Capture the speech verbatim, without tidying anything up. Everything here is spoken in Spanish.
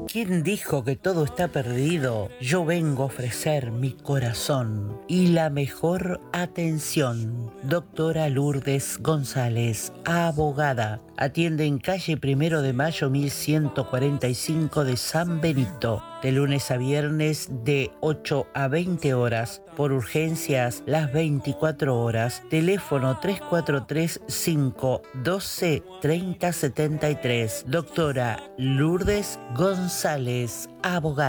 ¿Quién dijo que todo está perdido? Yo vengo a ofrecer mi corazón y la mejor atención. Doctora Lourdes González, abogada. Atiende en calle Primero de Mayo mil ciento cuarenta y cinco de San Benito. De lunes a viernes de ocho a veinte horas. Por urgencias las veinticuatro horas. Teléfono tres cuatro tres, cinco uno dos, tres cero siete tres. Doctora Lourdes González, abogada.